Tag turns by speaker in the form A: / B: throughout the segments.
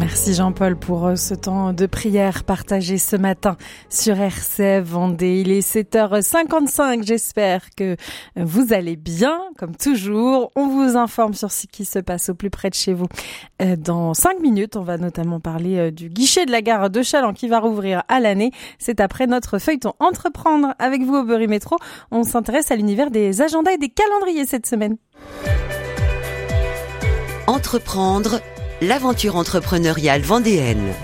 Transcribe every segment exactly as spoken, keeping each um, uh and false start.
A: Merci Jean-Paul pour ce temps de prière partagé ce matin sur R C F Vendée. Il est sept heures cinquante-cinq, j'espère que vous allez bien, comme toujours. On vous informe sur ce qui se passe au plus près de chez vous. Dans cinq minutes, on va notamment parler du guichet de la gare de Challans qui va rouvrir à l'année. C'est après notre feuilleton Entreprendre avec vous au Berry Métro. On s'intéresse à l'univers des agendas et des calendriers cette semaine.
B: Entreprendre, l'aventure entrepreneuriale vendéenne.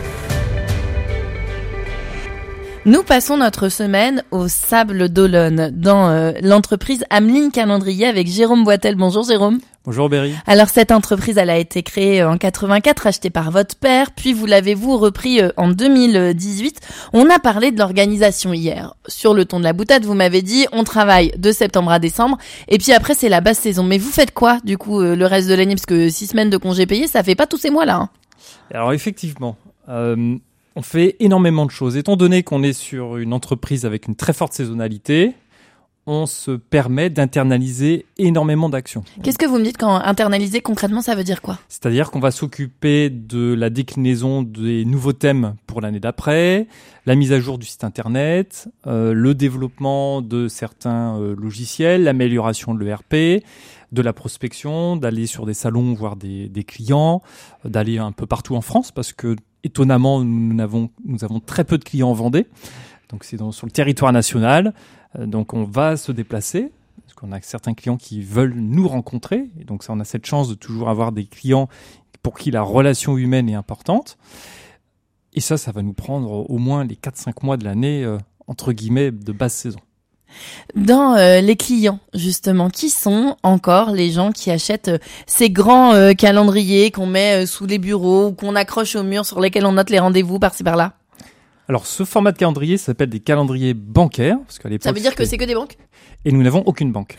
C: Nous passons notre semaine au Sable d'Olonne, dans euh, l'entreprise Ameline Calendrier avec Jérôme Boitel. Bonjour Jérôme.
D: Bonjour Berry.
C: Alors cette entreprise, elle a été créée en quatre-vingt-quatre, achetée par votre père, puis vous l'avez-vous repris euh, en deux mille dix-huit. On a parlé de l'organisation hier. Sur le ton de la boutade, vous m'avez dit, on travaille de septembre à décembre, et puis après c'est la basse saison. Mais vous faites quoi du coup euh, le reste de l'année, parce que six semaines de congés payés, ça fait pas tous ces mois-là. Hein.
D: Alors effectivement, euh, on fait énormément de choses. Étant donné qu'on est sur une entreprise avec une très forte saisonnalité, on se permet d'internaliser énormément d'actions.
C: Qu'est-ce que vous me dites quand internaliser concrètement, ça veut dire quoi ?
D: C'est-à-dire qu'on va s'occuper de la déclinaison des nouveaux thèmes pour l'année d'après, la mise à jour du site internet, euh, le développement de certains euh, logiciels, l'amélioration de l'E R P, de la prospection, d'aller sur des salons voir des, des clients, d'aller un peu partout en France parce que étonnamment, nous avons, nous avons très peu de clients en Vendée. Donc, c'est dans, sur le territoire national. Euh, donc, on va se déplacer parce qu'on a certains clients qui veulent nous rencontrer. Et donc, ça, on a cette chance de toujours avoir des clients pour qui la relation humaine est importante. Et ça, ça va nous prendre au moins les quatre cinq mois de l'année, euh, entre guillemets, de basse saison.
C: Dans euh, les clients, justement, qui sont encore les gens qui achètent euh, ces grands euh, calendriers qu'on met euh, sous les bureaux ou qu'on accroche au mur sur lesquels on note les rendez-vous par-ci par-là ?
D: Alors, ce format de calendrier s'appelle des calendriers bancaires. Parce qu'à l'époque,
C: ça veut dire que c'est que des banques ?
D: Et nous n'avons aucune banque.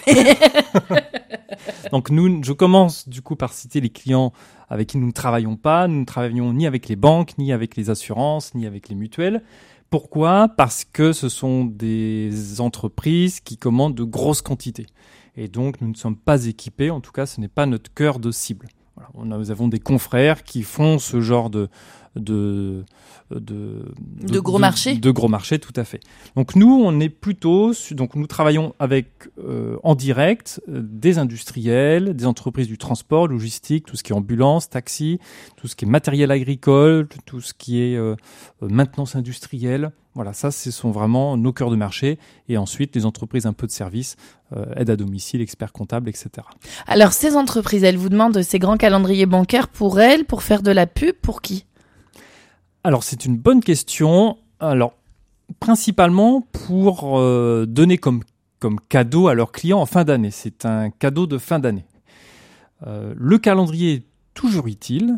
D: Donc, nous, je commence du coup par citer les clients avec qui nous ne travaillons pas. Nous ne travaillons ni avec les banques, ni avec les assurances, ni avec les mutuelles. Pourquoi ? Parce que ce sont des entreprises qui commandent de grosses quantités. Et donc, nous ne sommes pas équipés. En tout cas, ce n'est pas notre cœur de cible. Voilà. On a, nous avons des confrères qui font ce genre de... De, de,
C: de, de gros marchés.
D: De, de gros marchés, tout à fait. Donc nous, on est plutôt, donc nous travaillons avec euh, en direct euh, des industriels, des entreprises du transport, logistique, tout ce qui est ambulance, taxi, tout ce qui est matériel agricole, tout ce qui est euh, maintenance industrielle. Voilà, ça, ce sont vraiment nos cœurs de marché. Et ensuite, les entreprises un peu de service, euh, aide à domicile, experts comptables, et cetera.
C: Alors, ces entreprises, elles vous demandent ces grands calendriers bancaires pour elles, pour faire de la pub, pour qui ?
D: Alors, c'est une bonne question. Alors, principalement pour euh, donner comme, comme cadeau à leurs clients en fin d'année. C'est un cadeau de fin d'année. Euh, le calendrier est toujours utile,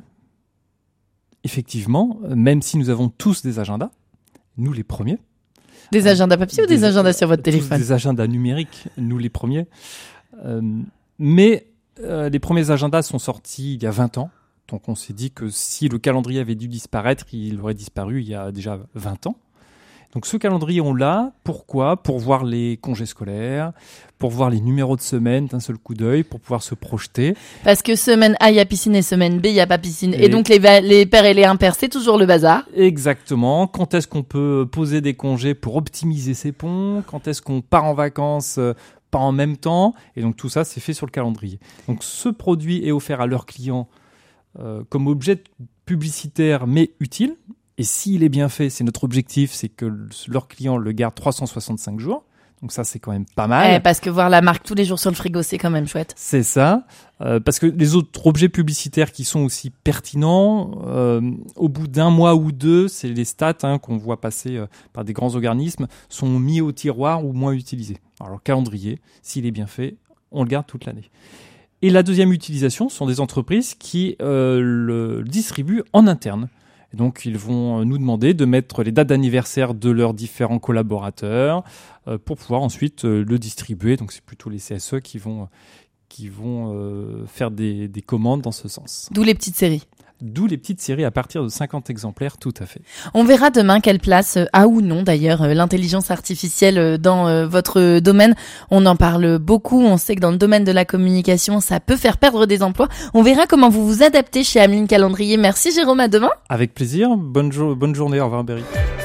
D: effectivement, même si nous avons tous des agendas, nous les premiers.
C: Des agendas papier euh, ou des, des agendas sur votre téléphone ?
D: Des agendas numériques, nous les premiers. Euh, mais euh, les premiers agendas sont sortis il y a vingt ans. Donc on s'est dit que si le calendrier avait dû disparaître, il aurait disparu il y a déjà vingt ans. Donc ce calendrier, on l'a. Pourquoi ? Pour voir les congés scolaires, pour voir les numéros de semaine d'un seul coup d'œil, pour pouvoir se projeter.
C: Parce que semaine A, il y a piscine et semaine B, il n'y a pas piscine. Et, et donc les, va- les pairs et les impairs, c'est toujours le bazar.
D: Exactement. Quand est-ce qu'on peut poser des congés pour optimiser ses ponts ? Quand est-ce qu'on part en vacances euh, pas en même temps ? Et donc tout ça, c'est fait sur le calendrier. Donc ce produit est offert à leurs clients euh, comme objet publicitaire mais utile. Et s'il est bien fait, c'est notre objectif, c'est que leurs clients le gardent trois cent soixante-cinq jours. Donc ça, c'est quand même pas mal.
C: Eh, parce que voir la marque tous les jours sur le frigo, c'est quand même chouette.
D: C'est ça. Euh, parce que les autres objets publicitaires qui sont aussi pertinents, euh, au bout d'un mois ou deux, c'est les stats hein, qu'on voit passer euh, par des grands organismes, sont mis au tiroir ou moins utilisés. Alors, le calendrier, s'il est bien fait, on le garde toute l'année. Et la deuxième utilisation, ce sont des entreprises qui euh, le distribuent en interne. Et donc, ils vont nous demander de mettre les dates d'anniversaire de leurs différents collaborateurs euh, pour pouvoir ensuite euh, le distribuer. Donc, c'est plutôt les C S E qui vont, qui vont euh, faire des, des commandes dans ce sens.
C: D'où les petites séries.
D: d'où les petites séries à partir de cinquante exemplaires, tout à fait.
C: On verra demain quelle place a ou non d'ailleurs l'intelligence artificielle dans votre domaine. On en parle beaucoup, on sait que dans le domaine de la communication, ça peut faire perdre des emplois. On verra comment vous vous adaptez chez Ameline Calendrier. Merci Jérôme, à demain.
D: Avec plaisir, bonne, jo- bonne journée, au revoir Berry.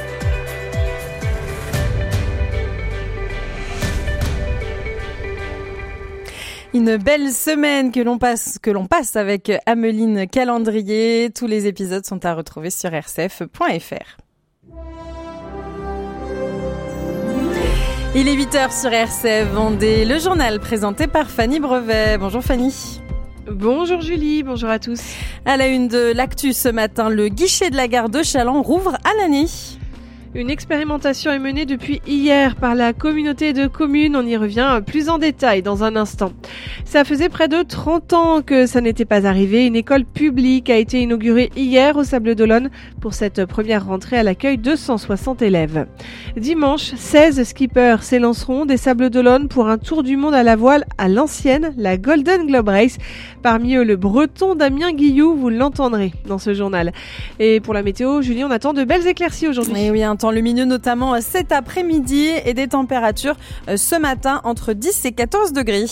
A: Une belle semaine que l'on passe, que l'on passe avec Ameline Calendrier. Tous les épisodes sont à retrouver sur r c f point f r. Il est huit heures sur R C F Vendée, le journal présenté par Fanny Brevet. Bonjour Fanny.
E: Bonjour Julie, bonjour à tous.
A: À la une de l'actu ce matin, le guichet de la gare de Challans rouvre à l'année.
E: Une expérimentation est menée depuis hier par la communauté de communes. On y revient plus en détail dans un instant. Ça faisait près de trente ans que ça n'était pas arrivé. Une école publique a été inaugurée hier au Sables-d'Olonne pour cette première rentrée à l'accueil de cent soixante élèves. Dimanche, seize skippers s'élanceront des Sables-d'Olonne pour un tour du monde à la voile à l'ancienne, la Golden Globe Race. Parmi eux, le breton Damien Guillou, vous l'entendrez dans ce journal. Et pour la météo, Julie, on attend de belles éclaircies aujourd'hui.
A: Et oui, un temps lumineux notamment cet après-midi et des températures ce matin entre dix et quatorze degrés.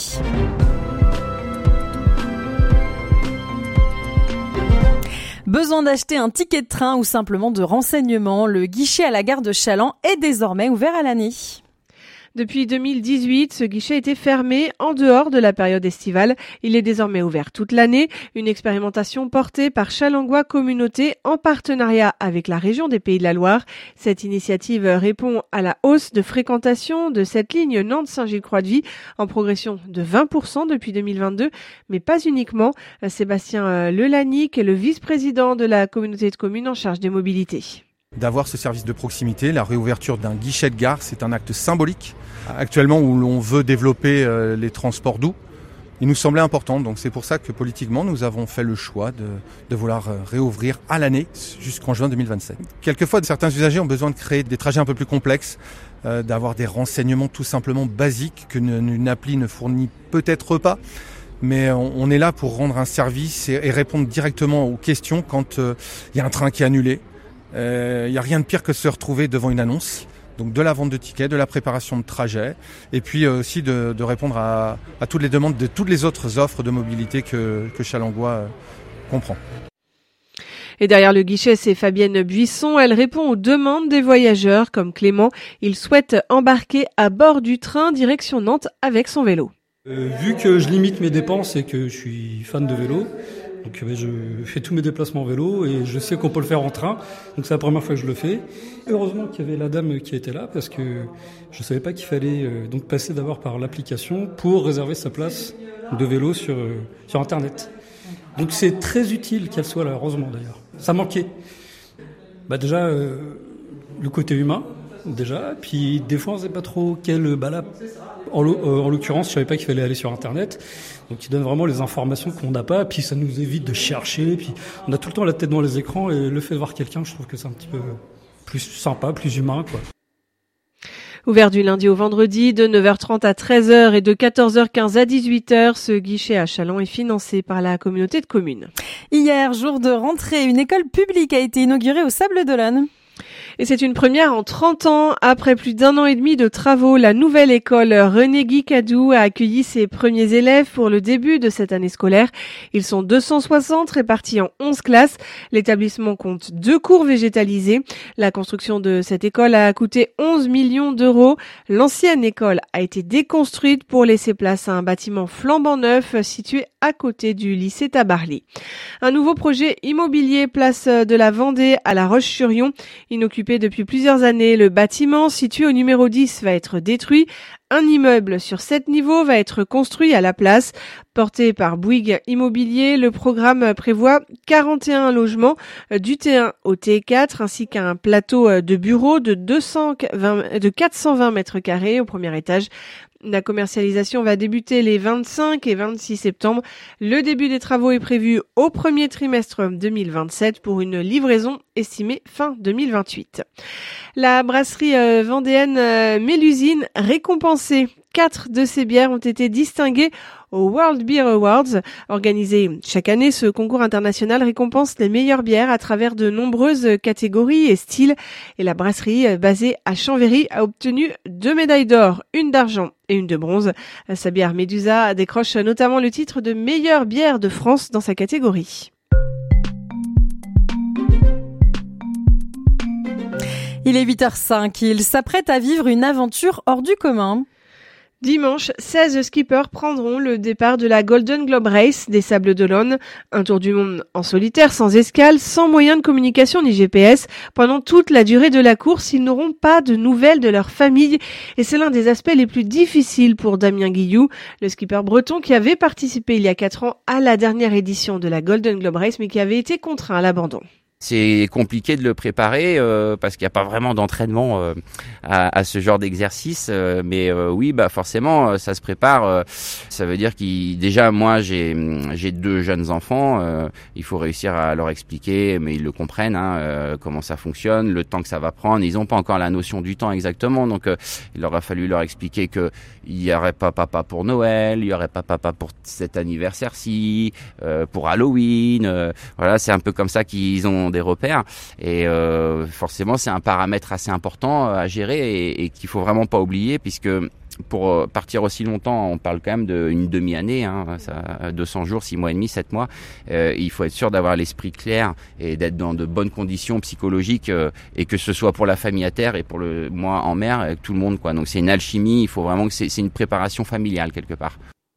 A: Besoin d'acheter un ticket de train ou simplement de renseignements, le guichet à la gare de Challans est désormais ouvert à l'année.
E: Depuis deux mille dix-huit, ce guichet était fermé en dehors de la période estivale. Il est désormais ouvert toute l'année. Une expérimentation portée par Challangois Communauté en partenariat avec la région des Pays de la Loire. Cette initiative répond à la hausse de fréquentation de cette ligne Nantes-Saint-Gilles-Croix-de-Vie en progression de vingt pour cent depuis deux mille vingt-deux, mais pas uniquement. Sébastien Lelanic est le vice-président de la communauté de communes en charge des mobilités.
F: D'avoir ce service de proximité, la réouverture d'un guichet de gare, c'est un acte symbolique. Actuellement, où l'on veut développer euh, les transports doux, il nous semblait important. Donc c'est pour ça que politiquement, nous avons fait le choix de, de vouloir euh, réouvrir à l'année jusqu'en juin deux mille vingt-sept. Quelquefois, certains usagers ont besoin de créer des trajets un peu plus complexes, euh, d'avoir des renseignements tout simplement basiques qu'une une appli ne fournit peut-être pas. Mais on, on est là pour rendre un service et, et répondre directement aux questions quand il euh, y a un train qui est annulé. Il euh, n'y a rien de pire que de se retrouver devant une annonce, donc de la vente de tickets, de la préparation de trajets, et puis euh, aussi de, de répondre à, à toutes les demandes de toutes les autres offres de mobilité que, que Challangois euh, comprend.
E: Et derrière le guichet, c'est Fabienne Buisson. Elle répond aux demandes des voyageurs comme Clément. Il souhaite embarquer à bord du train direction Nantes avec son vélo.
G: Euh, vu que je limite mes dépenses et que je suis fan de vélo, donc euh, je fais tous mes déplacements en vélo et je sais qu'on peut le faire en train. Donc c'est la première fois que je le fais. Heureusement qu'il y avait la dame qui était là parce que je savais pas qu'il fallait euh, donc passer d'abord par l'application pour réserver sa place de vélo sur euh, sur internet. Donc c'est très utile qu'elle soit là, heureusement d'ailleurs. Ça manquait. Bah déjà euh, le côté humain déjà, puis des fois on sait pas trop quel bah là en, l'o- euh, en l'occurrence je savais pas qu'il fallait aller sur internet. Donc il donne vraiment les informations qu'on n'a pas, puis ça nous évite de chercher, puis on a tout le temps la tête dans les écrans et le fait de voir quelqu'un, je trouve que c'est un petit peu plus sympa, plus humain quoi.
E: Ouvert du lundi au vendredi de neuf heures trente à treize heures et de quatorze heures quinze à dix-huit heures, ce guichet à Challans est financé par la communauté de communes.
A: Hier, jour de rentrée, une école publique a été inaugurée au Sables-d'Olonne.
E: Et c'est une première en trente ans. Après plus d'un an et demi de travaux, la nouvelle école René-Guy Cadou a accueilli ses premiers élèves pour le début de cette année scolaire. Ils sont deux cent soixante répartis en onze classes. L'établissement compte deux cours végétalisés. La construction de cette école a coûté onze millions d'euros. L'ancienne école a été déconstruite pour laisser place à un bâtiment flambant neuf situé à côté du lycée Tabarly. Un nouveau projet immobilier place de la Vendée à La Roche-sur-Yon. Inoccupé depuis plusieurs années, le bâtiment situé au numéro dix va être détruit. Un immeuble sur sept niveaux va être construit à la place. Porté par Bouygues Immobilier, le programme prévoit quarante et un logements du T un au T quatre ainsi qu'un plateau de bureaux de deux cent vingt, de quatre cent vingt mètres carrés au premier étage. La commercialisation va débuter les vingt-cinq et vingt-six septembre. Le début des travaux est prévu au premier trimestre deux mille vingt-sept pour une livraison estimée fin deux mille vingt-huit. La brasserie euh, vendéenne euh, Mélusine récompensée. quatre de ces bières ont été distinguées aux World Beer Awards. Organisé chaque année, ce concours international récompense les meilleures bières à travers de nombreuses catégories et styles. Et la brasserie, basée à Chambéry, a obtenu deux médailles d'or, une d'argent et une de bronze. Sa bière Médusa décroche notamment le titre de meilleure bière de France dans sa catégorie.
A: Il est huit heures cinq, il s'apprête à vivre une aventure hors du commun.
E: Dimanche, seize skippers prendront le départ de la Golden Globe Race des Sables d'Olonne. Un tour du monde en solitaire, sans escale, sans moyen de communication ni G P S. Pendant toute la durée de la course, ils n'auront pas de nouvelles de leur famille. Et c'est l'un des aspects les plus difficiles pour Damien Guillou, le skipper breton qui avait participé il y a quatre ans à la dernière édition de la Golden Globe Race, mais qui avait été contraint à l'abandon.
H: C'est compliqué de le préparer euh, parce qu'il n'y a pas vraiment d'entraînement euh, à, à ce genre d'exercice. Euh, mais euh, oui, bah forcément, euh, ça se prépare. Euh, ça veut dire qu'il déjà moi j'ai j'ai deux jeunes enfants. Euh, il faut réussir à leur expliquer, mais ils le comprennent hein, euh, comment ça fonctionne, le temps que ça va prendre. Ils n'ont pas encore la notion du temps exactement, donc euh, il leur a fallu leur expliquer que il y aurait pas papa pour Noël, il y aurait pas papa pour cet anniversaire-ci, euh, pour Halloween. Euh, voilà, c'est un peu comme ça qu'ils ont des repères et euh, forcément c'est un paramètre assez important à gérer et, et qu'il faut vraiment pas oublier puisque pour partir aussi longtemps, on parle quand même d'une demi-année, hein, ça, deux cents jours, six mois et demi, sept mois. Euh, il faut être sûr d'avoir l'esprit clair et d'être dans de bonnes conditions psychologiques euh, et que ce soit pour la famille à terre et pour le moi en mer, avec tout le monde quoi. Donc c'est une alchimie. Il faut vraiment que c'est, c'est une préparation familiale quelque part.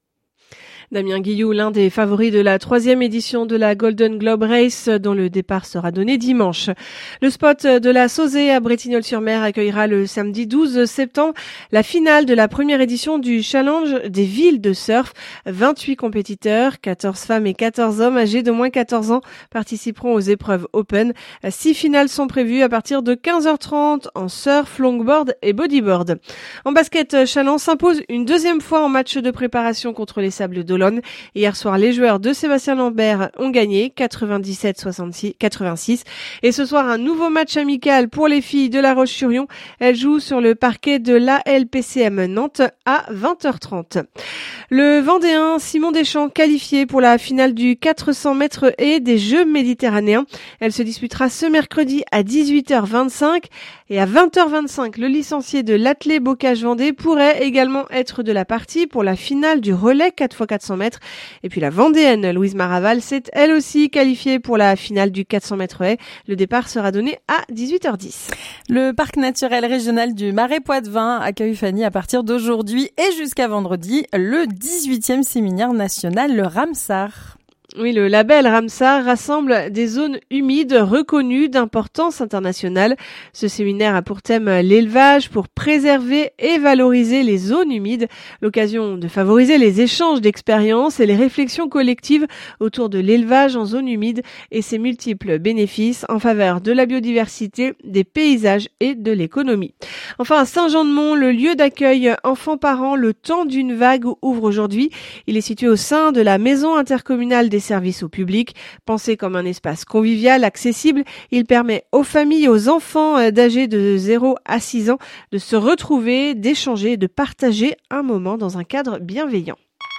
E: Damien Guillou, l'un des favoris de la troisième édition de la Golden Globe Race, dont le départ sera donné dimanche. Le spot de la Sauzée à Bretignolles-sur-Mer accueillera le samedi douze septembre la finale de la première édition du Challenge des villes de surf. vingt-huit compétiteurs, quatorze femmes et quatorze hommes âgés d'au moins quatorze ans participeront aux épreuves Open. Six finales sont prévues à partir de quinze heures trente en surf, longboard et bodyboard. En basket, Challans s'impose une deuxième fois en match de préparation contre les Sables d'Olonne. Hier soir, les joueurs de Sébastien Lambert ont gagné quatre-vingt-dix-sept soixante-six, quatre-vingt-six. Et ce soir, un nouveau match amical pour les filles de La Roche-sur-Yon. Elles jouent sur le parquet de l'A L P C M Nantes à vingt heures trente. Le Vendéen Simon Deschamps qualifié pour la finale du quatre cents mètres haies des Jeux méditerranéens. Elle se disputera ce mercredi à dix-huit heures vingt-cinq et à vingt heures vingt-cinq. Le licencié de l'Athlé Bocage Vendée pourrait également être de la partie pour la finale du relais quatre fois quatre cents mètres. Et puis la Vendéenne Louise Maraval s'est elle aussi qualifiée pour la finale du quatre cents mètres haies. Le départ sera donné à dix-huit heures dix.
A: Le parc naturel régional du Marais Poitevin accueille Fanny à partir d'aujourd'hui et jusqu'à vendredi le dix-huitième séminaire national, le Ramsar.
E: Oui, le label Ramsar rassemble des zones humides reconnues d'importance internationale. Ce séminaire a pour thème l'élevage pour préserver et valoriser les zones humides, l'occasion de favoriser les échanges d'expériences et les réflexions collectives autour de l'élevage en zone humide et ses multiples bénéfices en faveur de la biodiversité, des paysages et de l'économie. Enfin, à Saint-Jean-de-Mont, le lieu d'accueil enfants-parents Le Temps d'une Vague ouvre aujourd'hui. Il est situé au sein de la maison intercommunale des services au public. Pensé comme un espace convivial, accessible, il permet aux familles et aux enfants d'âge de zéro à six ans de se retrouver, d'échanger, de partager un moment dans un cadre bienveillant.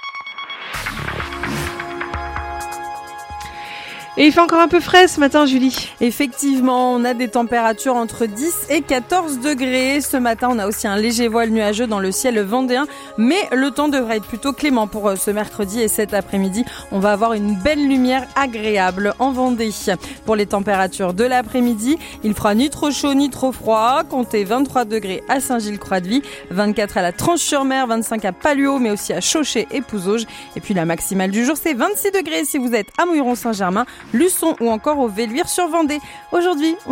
E: Et il fait encore un peu frais ce matin, Julie.
A: Effectivement, on a des températures entre dix et quatorze degrés. Ce matin, on a aussi un léger voile nuageux dans le ciel vendéen. Mais le temps devrait être plutôt clément pour ce mercredi et cet après-midi. On va avoir une belle lumière agréable en Vendée. Pour les températures de l'après-midi, il fera ni trop chaud ni trop froid. Comptez vingt-trois degrés à Saint-Gilles-Croix-de-Vie, vingt-quatre à la Tranche-sur-Mer, vingt-cinq à Palluau, mais aussi à Chauchet et Pouzauges. Et puis la maximale du jour, c'est vingt-six degrés si vous êtes à Mouilleron-Saint-Germain, Luçon ou encore au Velluire sur Vendée. Aujourd'hui,